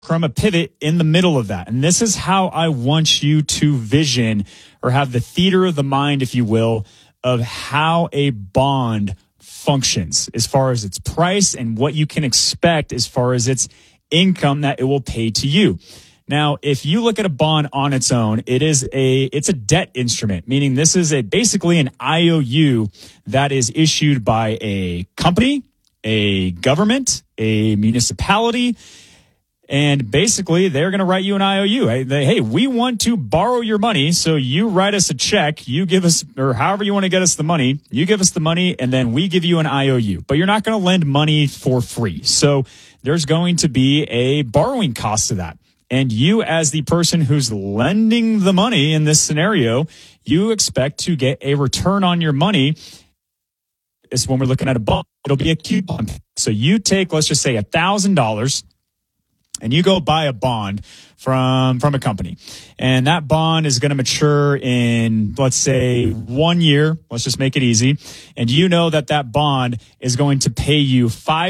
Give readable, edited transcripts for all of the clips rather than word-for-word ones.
from a pivot in the middle of that. And this is how I want you to vision or have the theater of the mind, if you will, of how a bond functions as far as its price and what you can expect as far as its income that it will pay to you. Now, if you look at a bond on its own, it's a debt instrument, meaning this is basically an IOU that is issued by a company, a government, a municipality, and basically they're going to write you an IOU. Hey, we want to borrow your money, so you write us a check, you give us, or however you want to get us the money, you give us the money, and then we give you an IOU. But you're not going to lend money for free. So there's going to be a borrowing cost to that. And you, as the person who's lending the money in this scenario, you expect to get a return on your money. It's when we're looking at a bond, it'll be a coupon. So you take, let's just say $1,000, and you go buy a bond from a company. And that bond is going to mature in, let's say, 1 year. Let's just make it easy. And you know that bond is going to pay you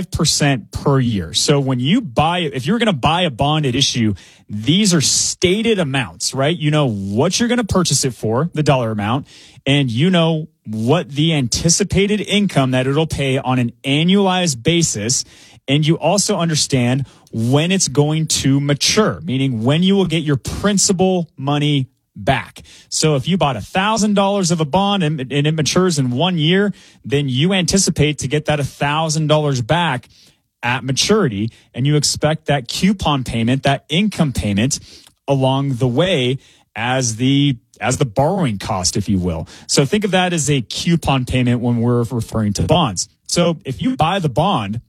5% per year. So when you if you're going to buy a bond at issue, these are stated amounts, right? You know what you're going to purchase it for, the dollar amount, and you know what the anticipated income that it'll pay on an annualized basis. And you also understand when it's going to mature, meaning when you will get your principal money back. So if you bought $1,000 of a bond and it matures in 1 year, then you anticipate to get that $1,000 back at maturity, and you expect that coupon payment, that income payment along the way as the borrowing cost, if you will. So think of that as a coupon payment when we're referring to bonds. So if you buy the bond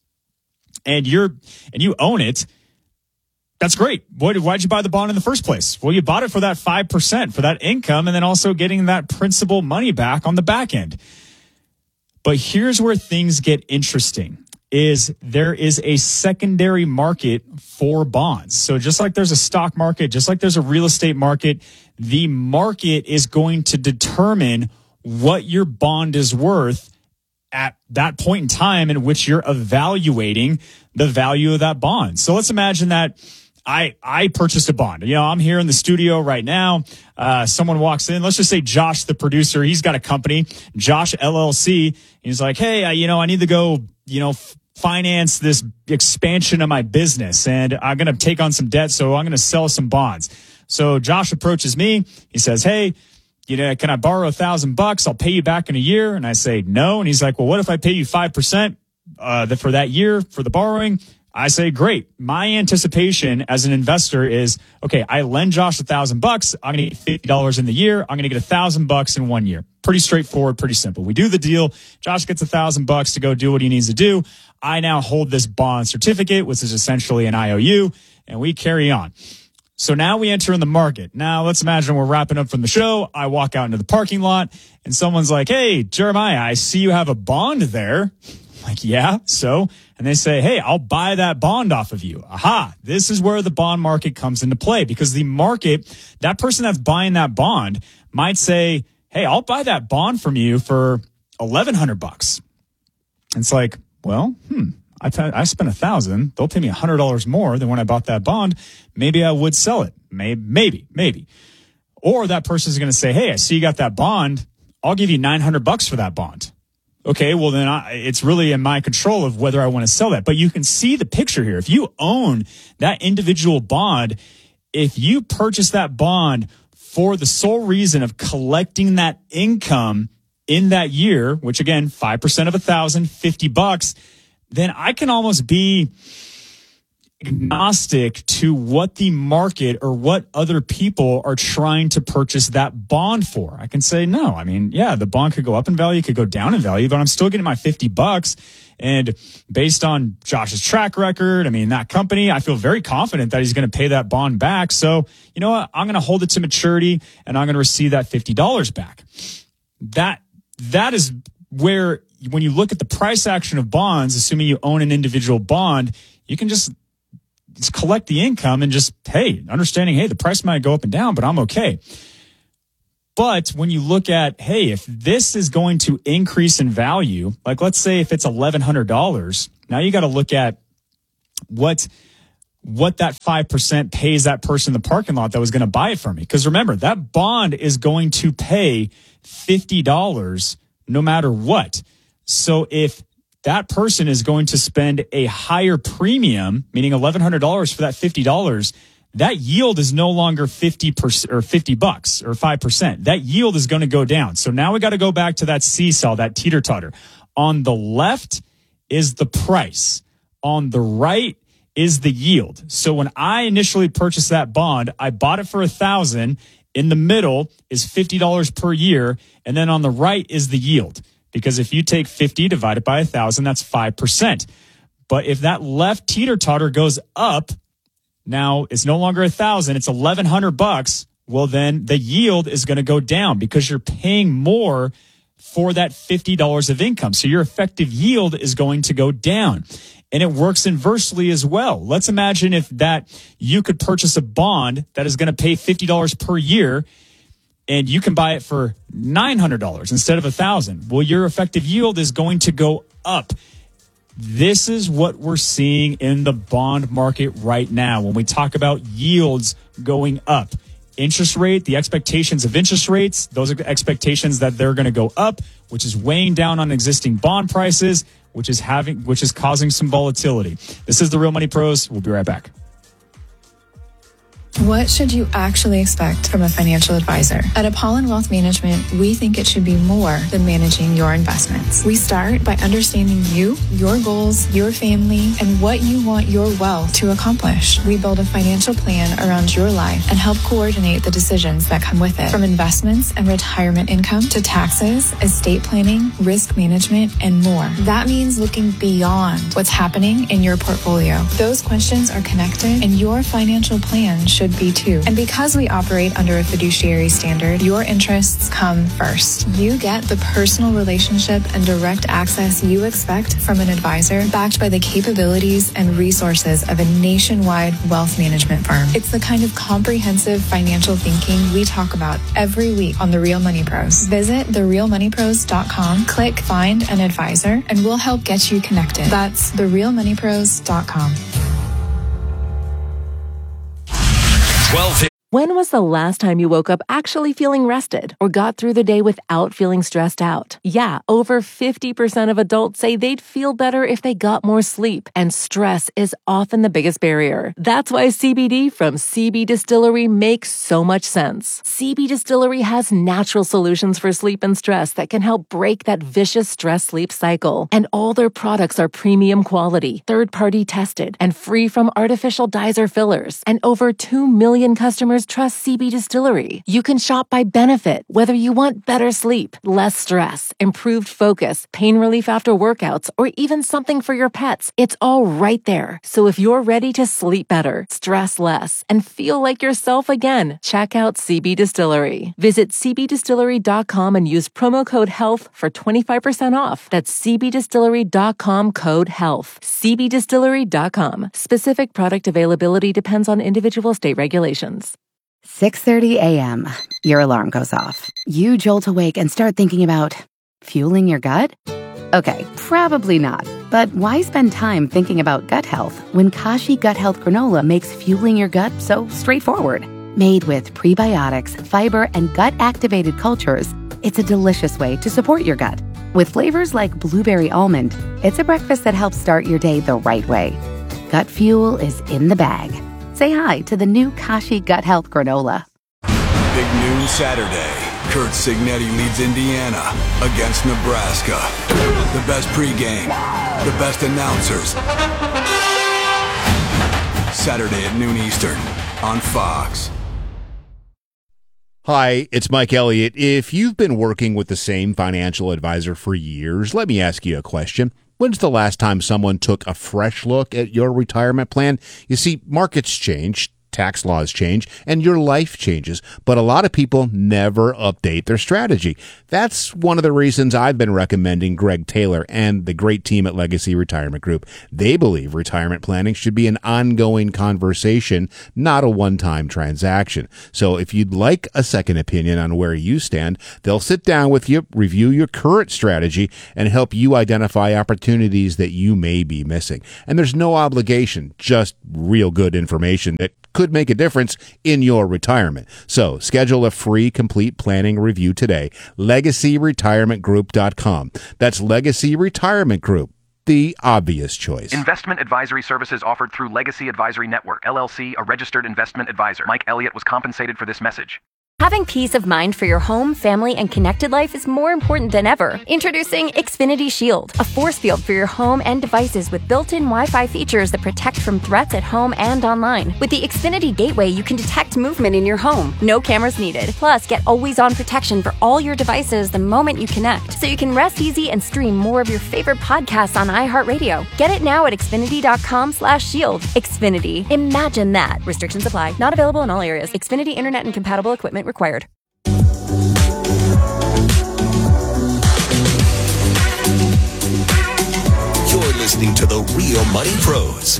and you own it, that's great. Why'd you buy the bond in the first place? Well, you bought it for that 5%, for that income, and then also getting that principal money back on the back end. But here's where things get interesting, is there is a secondary market for bonds. So just like there's a stock market, just like there's a real estate market, the market is going to determine what your bond is worth at that point in time in which you're evaluating the value of that bond. So let's imagine that I purchased a bond. You know, I'm here in the studio right now. Someone walks in. Let's just say Josh, the producer, he's got a company, Josh LLC. He's like, hey, I need to go, finance this expansion of my business, and I'm going to take on some debt. So I'm going to sell some bonds. So Josh approaches me. He says, hey, can I borrow $1,000? I'll pay you back in a year. And I say, no. And he's like, well, what if I pay you 5% for that year for the borrowing? I say, great. My anticipation as an investor is, okay, I lend Josh $1,000. I'm going to get $50 in the year. I'm going to get $1,000 in 1 year. Pretty straightforward, pretty simple. We do the deal. Josh gets $1,000 to go do what he needs to do. I now hold this bond certificate, which is essentially an IOU, and we carry on. So now we enter in the market. Now let's imagine we're wrapping up from the show. I walk out into the parking lot and someone's like, hey, Jeremiah, I see you have a bond there. I'm like, yeah, so? And they say, hey, I'll buy that bond off of you. Aha, this is where the bond market comes into play, because the market, that person that's buying that bond might say, hey, I'll buy that bond from you for $1,100. And it's like, well, I spent $1,000. They'll pay me $100 more than when I bought that bond. Maybe I would sell it. Maybe. Or that person's going to say, hey, I see you got that bond. I'll give you $900 for that bond. Okay, well then it's really in my control of whether I want to sell that. But you can see the picture here. If you own that individual bond, if you purchase that bond for the sole reason of collecting that income in that year, which again, 5% of $1,000, $50, then I can almost be agnostic to what the market or what other people are trying to purchase that bond for. I can say, no, the bond could go up in value, could go down in value, but I'm still getting my $50. And based on Josh's track record, that company, I feel very confident that he's going to pay that bond back. So you know what? I'm going to hold it to maturity and I'm going to receive that $50 back. That is where, when you look at the price action of bonds, assuming you own an individual bond, you can just collect the income and understanding, the price might go up and down, but I'm okay. But when you look at, if this is going to increase in value, like let's say if it's $1,100, now you got to look at what what that 5% pays that person in the parking lot that was going to buy it from me. Because remember, that bond is going to pay $50 no matter what. So if that person is going to spend a higher premium, meaning $1,100 for that $50, that yield is no longer 50% or $50 or 5%. That yield is going to go down. So now we got to go back to that seesaw, that teeter-totter. On the left is the price. On the right is the yield. So when I initially purchased that bond, I bought it for $1,000. In the middle is $50 per year. And then on the right is the yield. Because if you take 50 divided by 1,000, that's 5%. But if that left teeter-totter goes up, now it's no longer 1,000, it's $1,100. Well, then the yield is going to go down because you're paying more for that $50 of income. So your effective yield is going to go down. And it works inversely as well. Let's imagine if that you could purchase a bond that is going to pay $50 per year, and you can buy it for $900 instead of $1,000. Well, your effective yield is going to go up. This is what we're seeing in the bond market right now when we talk about yields going up. Interest rate, the expectations of interest rates, those are expectations that they're going to go up, which is weighing down on existing bond prices, which is causing some volatility. This is the Real Money Pros. We'll be right back. What should you actually expect from a financial advisor? At Apollon Wealth Management, we think it should be more than managing your investments. We start by understanding you, your goals, your family, and what you want your wealth to accomplish. We build a financial plan around your life and help coordinate the decisions that come with it, from investments and retirement income to taxes, estate planning, risk management, and more. That means looking beyond what's happening in your portfolio. Those questions are connected, and your financial plan should be too. And because we operate under a fiduciary standard, your interests come first. You get the personal relationship and direct access you expect from an advisor, backed by the capabilities and resources of a nationwide wealth management firm. It's the kind of comprehensive financial thinking we talk about every week on The Real Money Pros. Visit therealmoneypros.com, click Find an Advisor, and we'll help get you connected. That's therealmoneypros.com. 12. When was the last time you woke up actually feeling rested or got through the day without feeling stressed out? Yeah, over 50% of adults say they'd feel better if they got more sleep, and stress is often the biggest barrier. That's why CBD from CB Distillery makes so much sense. CB Distillery has natural solutions for sleep and stress that can help break that vicious stress-sleep cycle. And all their products are premium quality, third-party tested, and free from artificial dyes or fillers. And over 2 million customers trust CB Distillery. You can shop by benefit, whether you want better sleep, less stress, improved focus, pain relief after workouts, or even something for your pets. It's all right there. So if you're ready to sleep better, stress less, and feel like yourself again, check out CB Distillery. Visit cbdistillery.com and use promo code HEALTH for 25% off. That's cbdistillery.com, code HEALTH. cbdistillery.com. Specific product availability depends on individual state regulations. 6:30 a.m. Your alarm goes off. You jolt awake and start thinking about fueling your gut? Okay, probably not. But why spend time thinking about gut health when Kashi Gut Health Granola makes fueling your gut so straightforward? Made with prebiotics, fiber, and gut-activated cultures, it's a delicious way to support your gut. With flavors like blueberry almond, it's a breakfast that helps start your day the right way. Gut fuel is in the bag. Say hi to the new Kashi Gut Health Granola. Big noon Saturday. Kurt Signetti leads Indiana against Nebraska. The best pregame, the best announcers. Saturday at noon Eastern on Fox. Hi, it's Mike Elliott. If you've been working with the same financial advisor for years, let me ask you a question. When's the last time someone took a fresh look at your retirement plan? You see, markets change, tax laws change and your life changes, but a lot of people never update their strategy. That's one of the reasons I've been recommending Greg Taylor and the great team at Legacy Retirement Group. They believe retirement planning should be an ongoing conversation, not a one-time transaction. So if you'd like a second opinion on where you stand, they'll sit down with you, review your current strategy, and help you identify opportunities that you may be missing. And there's no obligation, just real good information that could make a difference in your retirement. So schedule a free complete planning review today. LegacyRetirementGroup.com. That's Legacy Retirement Group, the obvious choice. Investment advisory services offered through Legacy Advisory Network, LLC, a registered investment advisor. Mike Elliott was compensated for this message. Having peace of mind for your home, family, and connected life is more important than ever. Introducing Xfinity Shield, a force field for your home and devices with built-in Wi-Fi features that protect from threats at home and online. With the Xfinity Gateway, you can detect movement in your home. No cameras needed. Plus, get always-on protection for all your devices the moment you connect, so you can rest easy and stream more of your favorite podcasts on iHeartRadio. Get it now at Xfinity.com/shield. Xfinity. Imagine that. Restrictions apply. Not available in all areas. Xfinity Internet and compatible equipment required. You're listening to the Real Money Pros.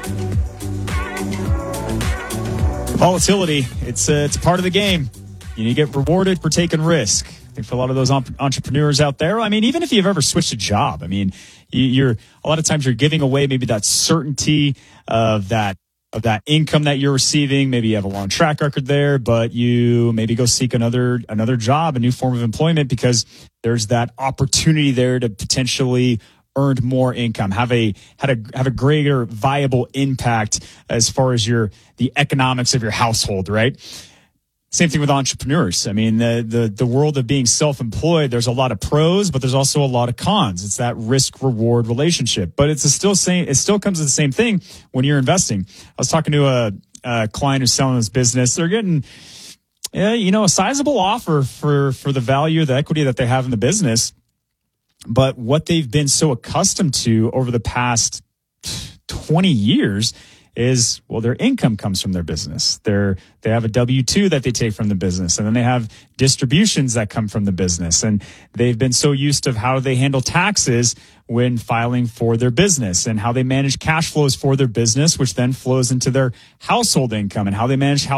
Volatility, it's a part of the game. You get rewarded for taking risk. I think for a lot of those entrepreneurs out there, I mean, even if you've ever switched a job, I mean, you're a lot of times you're giving away maybe that certainty of that income that you're receiving. Maybe you have a long track record there, but you maybe go seek another job, a new form of employment, because there's that opportunity there to potentially earn more income, have a greater viable impact as far as the economics of your household, right? Same thing with entrepreneurs. I mean, the world of being self-employed, there's a lot of pros, but there's also a lot of cons. It's that risk-reward relationship. But it still comes to the same thing when you're investing. I was talking to a client who's selling his business. They're getting a sizable offer for the value of the equity that they have in the business. But what they've been so accustomed to over the past 20 years is, well, their income comes from their business. They have a W-2 that they take from the business, and then they have distributions that come from the business. And they've been so used to how they handle taxes when filing for their business, and how they manage cash flows for their business, which then flows into their household income, and how they manage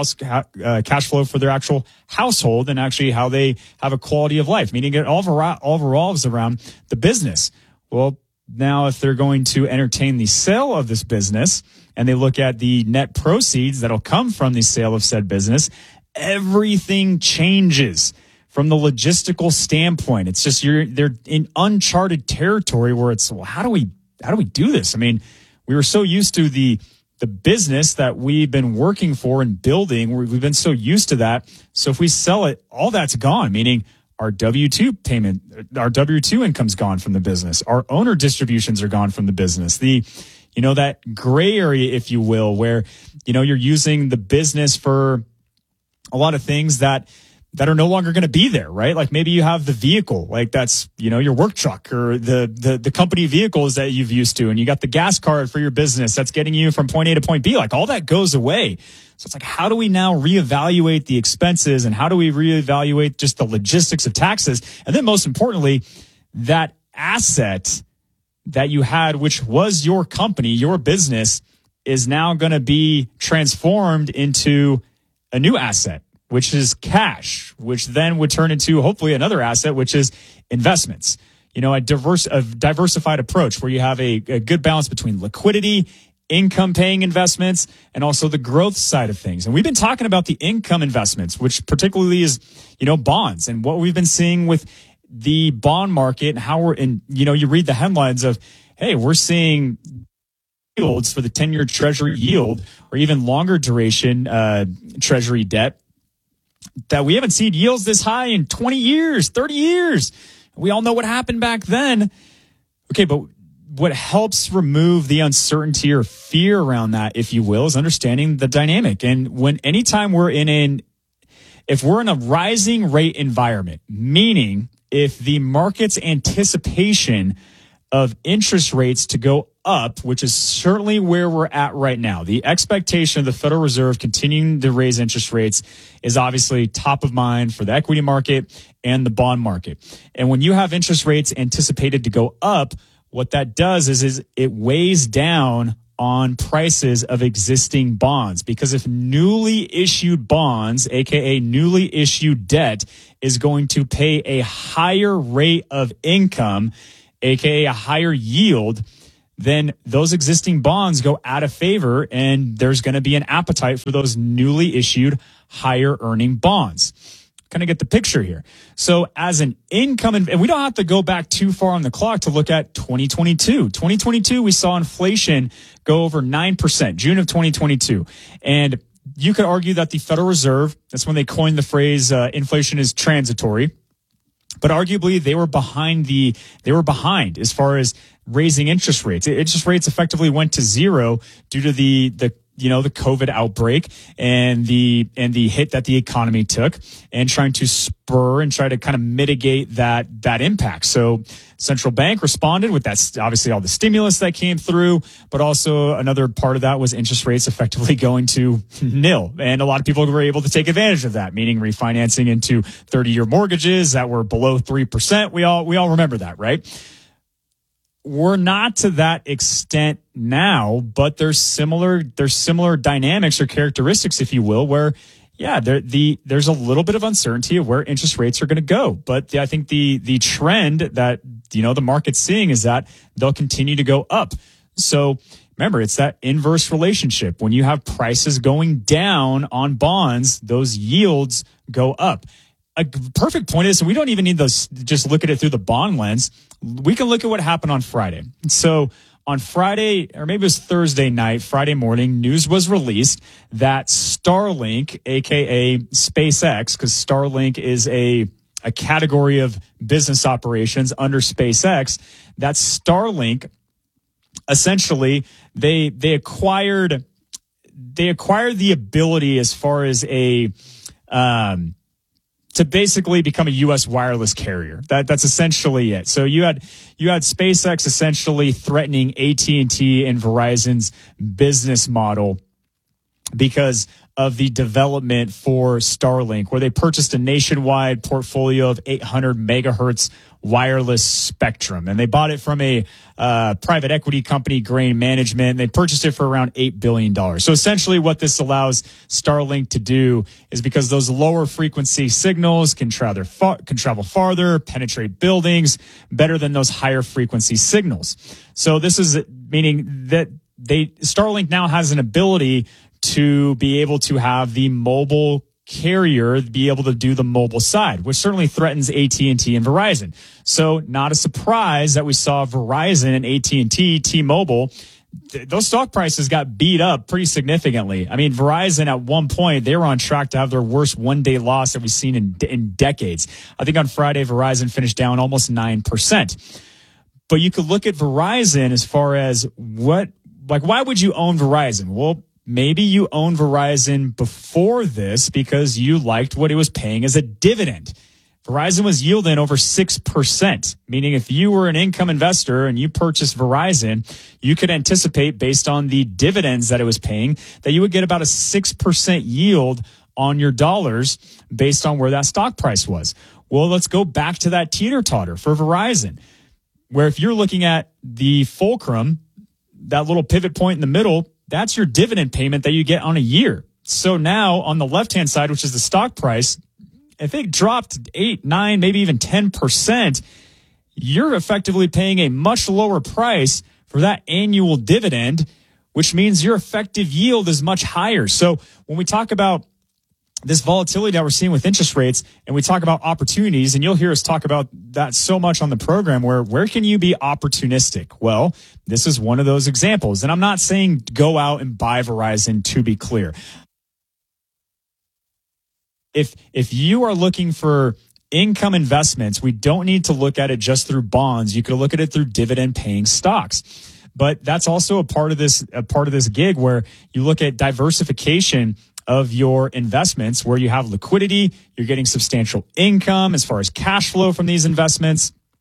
cash flow for their actual household, and actually how they have a quality of life, meaning it all revolves around the business. Well, now if they're going to entertain the sale of this business, and they look at the net proceeds that'll come from the sale of said business, everything changes from the logistical standpoint. It's just they're in uncharted territory where it's, well, how do we do this? I mean, we were so used to the business that we've been working for and building. We've been so used to that. So if we sell it, all that's gone, meaning our W-2 payment, our W-2 income's gone from the business. Our owner distributions are gone from the business. That gray area, if you will, where, you're using the business for a lot of things that are no longer going to be there, right? Like maybe you have the vehicle, like that's, your work truck, or the company vehicles that you've used to, and you got the gas card for your business that's getting you from point A to point B. Like all that goes away. So it's like, how do we now reevaluate the expenses, and how do we reevaluate just the logistics of taxes? And then most importantly, that asset that you had, which was your company, your business, is now going to be transformed into a new asset, which is cash, which then would turn into hopefully another asset, which is investments. A diversified approach where you have a good balance between liquidity, income paying investments, and also the growth side of things. And we've been talking about the income investments, which particularly is, bonds, and what we've been seeing with the bond market, and how you read the headlines of, hey, we're seeing yields for the 10-year treasury yield, or even longer duration treasury debt, that we haven't seen yields this high in 20 years, 30 years. We all know what happened back then. Okay, but what helps remove the uncertainty or fear around that, if you will, is understanding the dynamic. And anytime if we're in a rising rate environment, meaning if the market's anticipation of interest rates to go up, which is certainly where we're at right now, the expectation of the Federal Reserve continuing to raise interest rates is obviously top of mind for the equity market and the bond market. And when you have interest rates anticipated to go up, what that does is it weighs down on prices of existing bonds, because if newly issued bonds, aka newly issued debt, is going to pay a higher rate of income, aka a higher yield, then those existing bonds go out of favor, and there's going to be an appetite for those newly issued higher earning bonds. Kind of get the picture here. So as an income, and we don't have to go back too far on the clock to look at 2022. 2022, we saw inflation go over 9%, June of 2022. And you could argue that the Federal Reserve, that's when they coined the phrase, inflation is transitory. But arguably they were behind as far as raising interest rates. Interest rates effectively went to zero due to the COVID outbreak and the hit that the economy took, and trying to spur and try to kind of mitigate that impact. So central bank responded with that, obviously all the stimulus that came through, but also another part of that was interest rates effectively going to nil. And a lot of people were able to take advantage of that, meaning refinancing into 30-year mortgages that were below 3%. We all remember that, right? We're not to that extent now, but there's similar dynamics or characteristics, if you will, where, yeah, there's a little bit of uncertainty of where interest rates are going to go. But I think the trend that, the market's seeing is that they'll continue to go up. So remember, it's that inverse relationship. When you have prices going down on bonds, those yields go up. A perfect point is, and we don't even need those, just look at it through the bond lens. We can look at what happened on Friday. So on Friday, or maybe it was Thursday night, Friday morning, news was released that Starlink, aka SpaceX, because Starlink is a category of business operations under SpaceX, that Starlink, essentially, they acquired the ability as far as to basically become a U.S. wireless carrier. That's essentially it. So you had SpaceX essentially threatening AT&T and Verizon's business model because of the development for Starlink, where they purchased a nationwide portfolio of 800 megahertz wireless spectrum. And they bought it from a private equity company, Grain Management. They purchased it for around $8 billion. So essentially what this allows Starlink to do is, because those lower frequency signals can travel farther, penetrate buildings better than those higher frequency signals. So this is meaning that Starlink now has an ability to be able to have the mobile carrier be able to do the mobile side, which certainly threatens AT&T and Verizon. So not a surprise that we saw Verizon and AT&T, T-Mobile, those stock prices got beat up pretty significantly. I mean, Verizon at one point, they were on track to have their worst one-day loss that we've seen in decades. I think on Friday, Verizon finished down almost 9%. But you could look at Verizon as far as why would you own Verizon? Well, maybe you owned Verizon before this because you liked what it was paying as a dividend. Verizon was yielding over 6%, meaning if you were an income investor and you purchased Verizon, you could anticipate, based on the dividends that it was paying, that you would get about a 6% yield on your dollars based on where that stock price was. Well, let's go back to that teeter-totter for Verizon, where if you're looking at the fulcrum, that little pivot point in the middle, that's your dividend payment that you get on a year. So now on the left-hand side, which is the stock price, if it dropped 8, 9, maybe even 10%, you're effectively paying a much lower price for that annual dividend, which means your effective yield is much higher. So when we talk about this volatility that we're seeing with interest rates, and we talk about opportunities, and you'll hear us talk about that so much on the program, where can you be opportunistic? Well, this is one of those examples. And I'm not saying go out and buy Verizon, to be clear. If you are looking for income investments, we don't need to look at it just through bonds. You could look at it through dividend paying stocks. But that's also a part of this gig, where you look at diversification of your investments, where you have liquidity, you're getting substantial income as far as cash flow from these investments.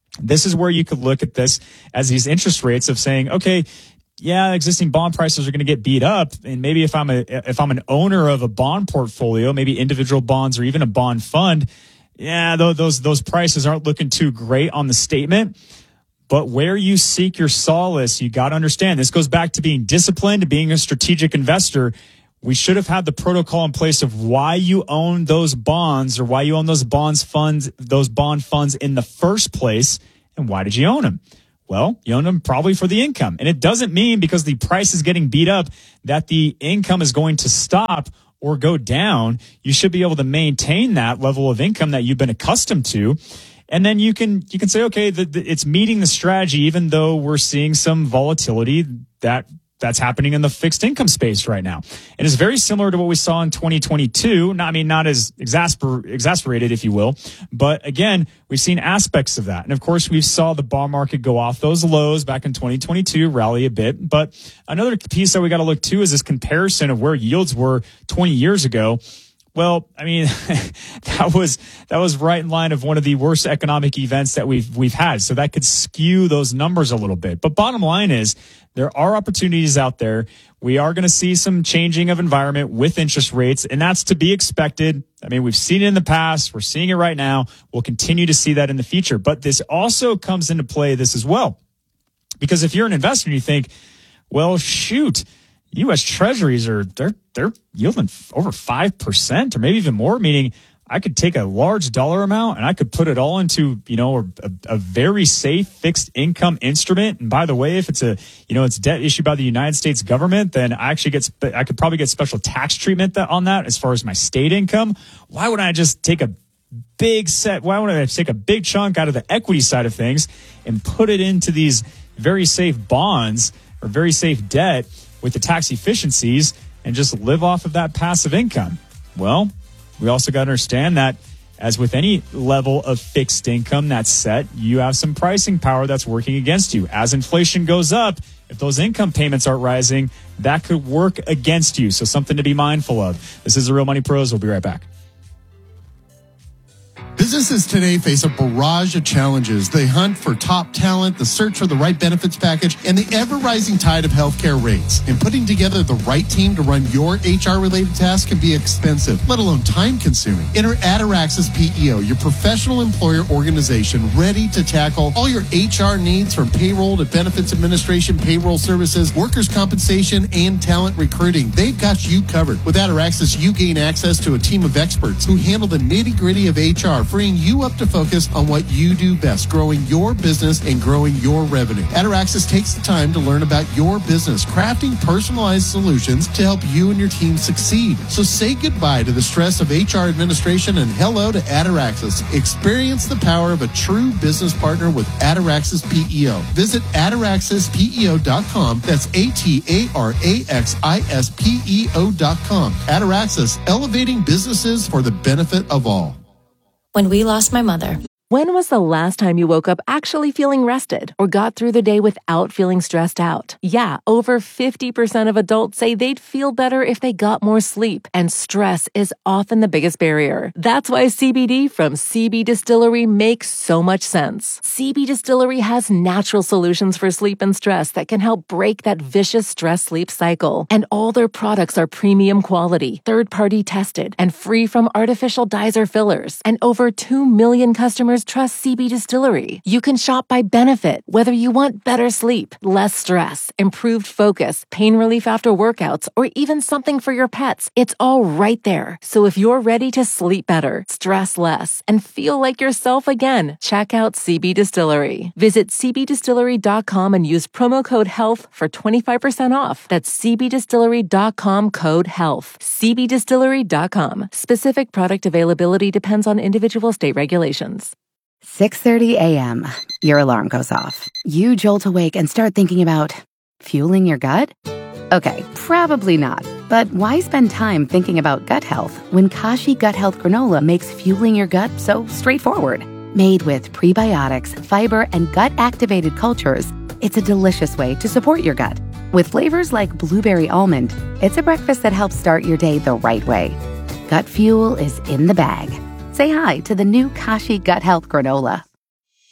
This is where you could look at this as these interest rates of saying, okay, yeah, existing bond prices are going to get beat up. And maybe if I'm an owner of a bond portfolio, maybe individual bonds or even a bond fund, yeah, those prices aren't looking too great on the statement. But where you seek your solace, you got to understand, this goes back to being disciplined, to being a strategic investor. We should have had the protocol in place of why you own those bonds or why you own those bond funds in the first place. And why did you own them? Well, you own them probably for the income. And it doesn't mean because the price is getting beat up that the income is going to stop or go down. You should be able to maintain that level of income that you've been accustomed to. And then you can say, okay, it's meeting the strategy, even though we're seeing some volatility that's happening in the fixed income space right now. And it's very similar to what we saw in 2022. Not as exasperated, if you will. But again, we've seen aspects of that. And of course, we saw the bond market go off those lows back in 2022, rally a bit. But another piece that we got to look to is this comparison of where yields were 20 years ago. Well, I mean, that was right in line of one of the worst economic events that we've had. So that could skew those numbers a little bit. But bottom line is there are opportunities out there. We are going to see some changing of environment with interest rates, and that's to be expected. I mean, we've seen it in the past. We're seeing it right now. We'll continue to see that in the future. But this also comes into play this as well. Because if you're an investor and you think, well, shoot, U.S. Treasuries they're yielding over 5% or maybe even more, meaning I could take a large dollar amount and I could put it all into, a very safe fixed income instrument. And by the way, if it's it's debt issued by the United States government, then I could probably get special tax treatment on that as far as my state income. Why would I just take a big chunk out of the equity side of things and put it into these very safe bonds or very safe debt with the tax efficiencies and just live off of that passive income? Well, we also got to understand that as with any level of fixed income that's set, you have some pricing power that's working against you. As inflation goes up, if those income payments aren't rising, that could work against you. So something to be mindful of. This is the Real Money Pros. We'll be right back. Businesses today face a barrage of challenges. They hunt for top talent, the search for the right benefits package, and the ever-rising tide of healthcare rates. And putting together the right team to run your HR-related tasks can be expensive, let alone time-consuming. Enter Ataraxis PEO, your professional employer organization ready to tackle all your HR needs from payroll to benefits administration, payroll services, workers' compensation, and talent recruiting. They've got you covered. With Ataraxis, you gain access to a team of experts who handle the nitty-gritty of HR, freeing you up to focus on what you do best, growing your business and growing your revenue. Ataraxis takes the time to learn about your business, crafting personalized solutions to help you and your team succeed. So say goodbye to the stress of HR administration and hello to Ataraxis. Experience the power of a true business partner with Ataraxis PEO. Visit ataraxispeo.com. That's ATARAXISPEO.com. Ataraxis, elevating businesses for the benefit of all. When we lost my mother. When was the last time you woke up actually feeling rested or got through the day without feeling stressed out? Yeah, over 50% of adults say they'd feel better if they got more sleep, and stress is often the biggest barrier. That's why CBD from CB Distillery makes so much sense. CB Distillery has natural solutions for sleep and stress that can help break that vicious stress-sleep cycle. And all their products are premium quality, third-party tested, and free from artificial dyes or fillers. And over 2 million customers trust CB Distillery. You can shop by benefit, whether you want better sleep, less stress, improved focus, pain relief after workouts, or even something for your pets. It's all right there. So if you're ready to sleep better, stress less, and feel like yourself again, check out CB Distillery. Visit cbdistillery.com and use promo code HEALTH for 25% off. That's cbdistillery.com code HEALTH. cbdistillery.com. Specific product availability depends on individual state regulations. 6:30 a.m. Your alarm goes off. You jolt awake and start thinking about fueling your gut? Okay, probably not. But why spend time thinking about gut health when Kashi Gut Health Granola makes fueling your gut so straightforward? Made with prebiotics, fiber, and gut-activated cultures, it's a delicious way to support your gut. With flavors like blueberry almond, it's a breakfast that helps start your day the right way. Gut fuel is in the bag. Say hi to the new Kashi Gut Health Granola.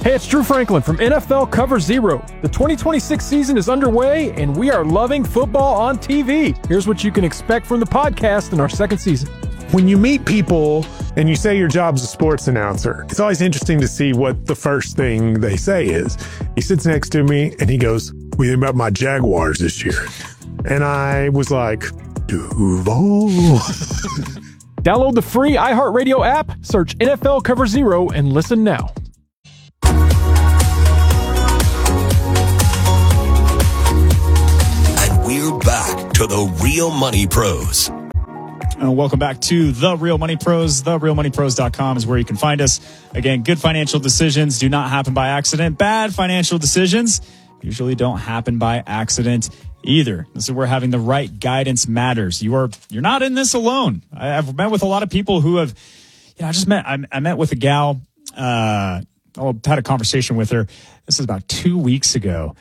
Hey, it's Drew Franklin from NFL Cover Zero. The 2026 season is underway, and we are loving football on TV. Here's what you can expect from the podcast in our second season. When you meet people and you say your job's a sports announcer, it's always interesting to see what the first thing they say is. He sits next to me and he goes, "What do you think about my Jaguars this year?" And I was like, Duval. Download the free iHeartRadio app, search NFL Cover Zero, and listen now. And we're back to the Real Money Pros. Welcome back to The Real Money Pros. TheRealMoneyPros.com is where you can find us. Again, good financial decisions do not happen by accident. Bad financial decisions usually don't happen by accident either. This is where having the right guidance matters. You're not in this alone. I've met with a lot of people who have, I met with a gal, had a conversation with her. This is about 2 weeks ago.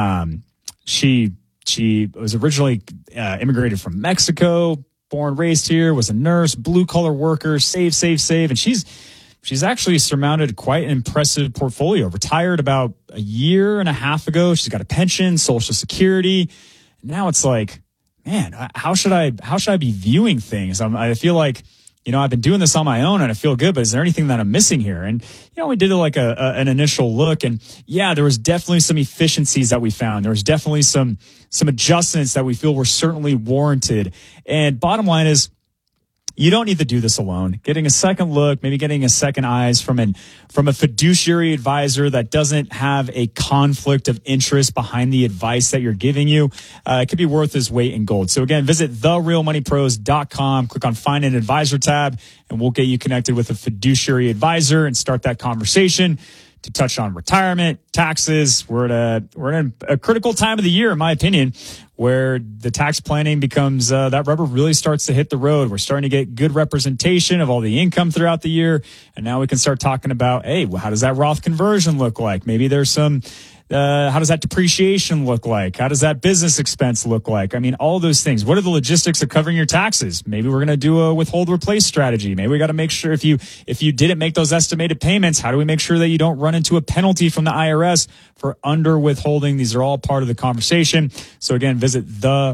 She was originally immigrated from Mexico, born, raised here, was a nurse, blue collar worker, save. And she's actually surmounted quite an impressive portfolio. Retired about a year and a half ago. She's got a pension, Social Security. Now it's like, man, how should I be viewing things? I feel like, I've been doing this on my own and I feel good, but is there anything that I'm missing here? And, we did an initial look, and yeah, there was definitely some efficiencies that we found. There was definitely some adjustments that we feel were certainly warranted. And bottom line is, you don't need to do this alone. Getting a second look, maybe getting a second eyes from a fiduciary advisor that doesn't have a conflict of interest behind the advice that you're giving you, it could be worth its weight in gold. So again, visit TheRealMoneyPros.com, click on Find an Advisor tab, and we'll get you connected with a fiduciary advisor and start that conversation to touch on retirement, taxes. We're in a critical time of the year, in my opinion, where the tax planning becomes that rubber really starts to hit the road. We're starting to get good representation of all the income throughout the year, and now we can start talking about, hey, well, how does that Roth conversion look like? Maybe there's some. How does that depreciation look like? How does that business expense look like? I mean, all those things. What are the logistics of covering your taxes? Maybe we're going to do a withhold replace strategy. Maybe we got to make sure if you didn't make those estimated payments, how do we make sure that you don't run into a penalty from the IRS for under withholding? These are all part of the conversation. So again, visit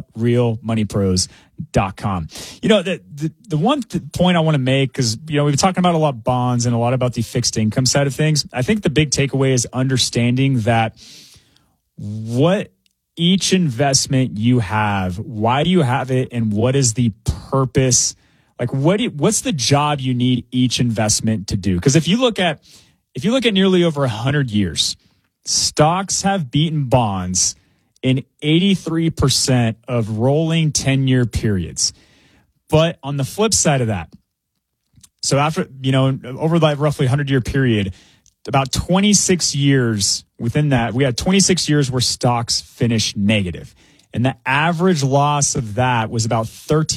TheRealMoneyPros.com. The one point I want to make, because, we've been talking about a lot of bonds and a lot about the fixed income side of things. I think the big takeaway is understanding that what each investment you have, why do you have it, and what is the purpose? Like, what's the job you need each investment to do? Because if you look at nearly over 100 years, stocks have beaten bonds in 83% of rolling 10-year periods. But on the flip side of that, so after, over that roughly 100-year period, about 26 years within that, we had 26 years where stocks finished negative. And the average loss of that was about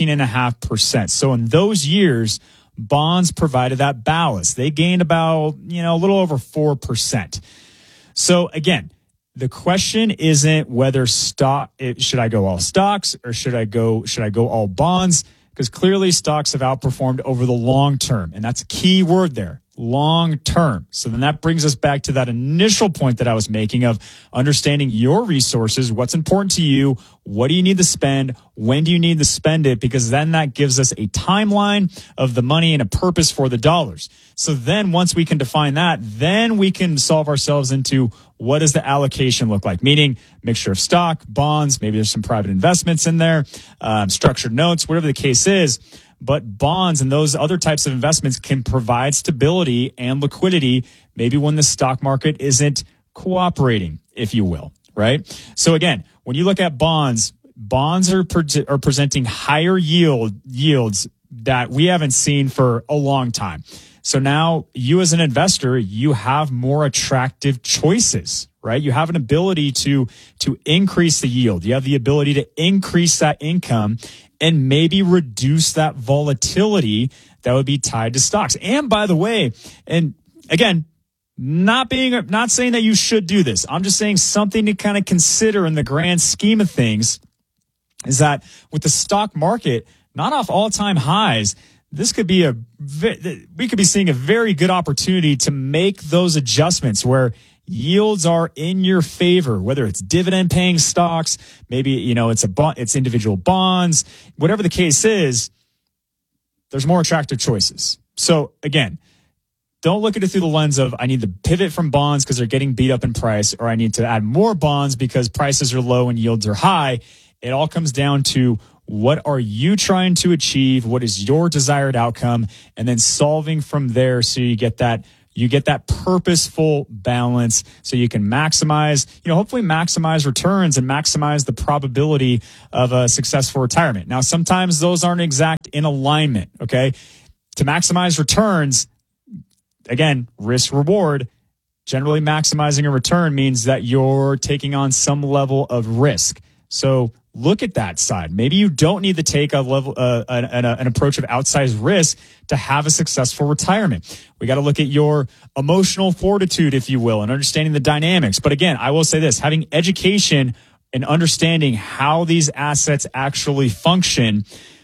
13.5%. So in those years, bonds provided that ballast. They gained about, a little over 4%. So again, the question isn't whether should I go all stocks or should I go all bonds? Because clearly stocks have outperformed over the long term. And that's a key word there, long term. So then that brings us back to that initial point that I was making of understanding your resources, what's important to you, what do you need to spend, when do you need to spend it? Because then that gives us a timeline of the money and a purpose for the dollars. So then once we can define that, then we can solve ourselves into what does the allocation look like? Meaning mixture of stock, bonds, maybe there's some private investments in there, structured notes, whatever the case is. But bonds and those other types of investments can provide stability and liquidity, maybe when the stock market isn't cooperating, if you will, right? So again, when you look at bonds are presenting higher yields that we haven't seen for a long time. So now you as an investor, you have more attractive choices, right? You have an ability to increase the yield. You have the ability to increase that income and maybe reduce that volatility that would be tied to stocks. And by the way, and again, not saying that you should do this. I'm just saying something to kind of consider in the grand scheme of things is that with the stock market, not off all-time highs, this could be we could be seeing a very good opportunity to make those adjustments where yields are in your favor, whether it's dividend paying stocks, maybe, it's individual bonds, whatever the case is, there's more attractive choices. So again, don't look at it through the lens of I need to pivot from bonds because they're getting beat up in price, or I need to add more bonds because prices are low and yields are high. It all comes down to what are you trying to achieve? What is your desired outcome? And then solving from there so you get that purposeful balance so you can maximize, hopefully maximize returns and maximize the probability of a successful retirement. Now, sometimes those aren't exact in alignment, okay? To maximize returns, again, risk reward, generally maximizing a return means that you're taking on some level of risk. So look at that side. Maybe you don't need to take an approach of outsized risk to have a successful retirement. We got to look at your emotional fortitude, if you will, and understanding the dynamics. But again, I will say this, having education and understanding how these assets actually function,